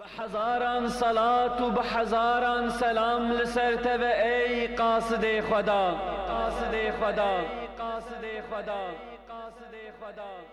بهزاران صلات و بهزاران سلام لسرتب ای قاصد خدا، قاصد خدا، قاصد خدا، قاصد خدا.